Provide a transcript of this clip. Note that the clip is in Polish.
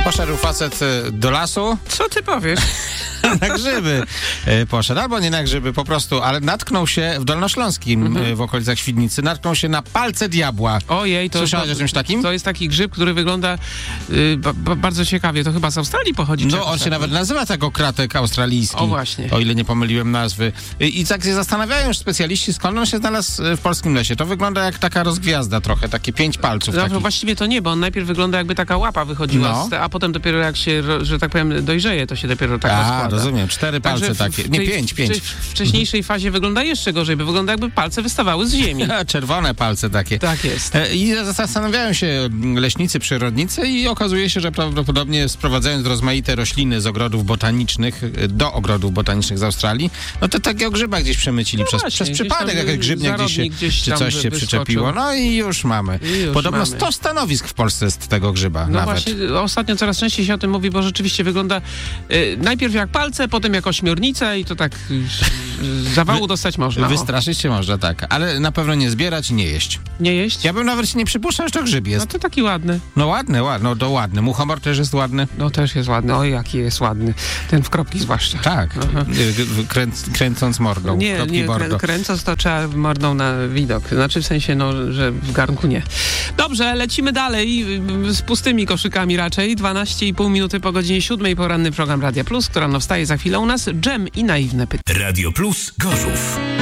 Poszedł facet do lasu. Co ty powiesz? Na grzyby poszedł, albo nie na grzyby, po prostu, ale natknął się w Dolnośląskim, w okolicach Świdnicy, natknął się na palce diabła. Ojej, to... Słyszałeś o czymś takim? To jest taki grzyb, który wygląda bardzo ciekawie. To chyba z Australii pochodzi. No, on się nawet nazywa tak okratek australijski. O właśnie. O ile nie pomyliłem nazwy. I tak się zastanawiają już specjaliści, skąd on się znalazł w polskim lesie. To wygląda jak taka rozgwiazda trochę, takie 5 palców. No, właściwie to nie, bo on najpierw wygląda jakby taka łapa wychodziła, a potem dopiero jak się, że tak powiem, dojrzeje, to się dopiero tak rozkłada. Rozumiem, 4 palce takie. Nie, 5. W wcześniejszej fazie wygląda jeszcze gorzej, bo wygląda jakby palce wystawały z ziemi. Czerwone palce takie. Tak jest. I zastanawiają się leśnicy, przyrodnicy i okazuje się, że prawdopodobnie sprowadzając rozmaite rośliny z ogrodów botanicznych do ogrodów botanicznych z Australii, no to takiego grzyba gdzieś przemycili przez przypadek, jakaś grzybnia gdzieś czy coś się przyczepiło. No i już mamy. Podobno 100 stanowisk w Polsce jest tego grzyba no nawet. Właśnie, ostatnio coraz częściej się o tym mówi, bo rzeczywiście wygląda najpierw jak palce, potem jak ośmiornica i to tak zawału dostać można. Wystraszyć się można, tak. Ale na pewno nie zbierać i nie jeść. Nie jeść? Ja bym nawet się nie przypuszczał, że to grzyb jest. No to taki ładny. No ładny. No to ładny. Muchomor też jest ładny. No też jest ładny. Oj, jaki jest ładny. Ten w kropki zwłaszcza. Tak. Kręcąc mordą. Nie, kręcąc to trzeba mordą na widok. Znaczy w sensie, że w garnku nie. Dobrze, lecimy dalej z pustymi koszykami raczej. 12,5 minuty po godzinie 7. Poranny program Radia Plus, która wstaje za chwilę u nas. Dżem i naiwne pytania. Radio Plus Gorzów.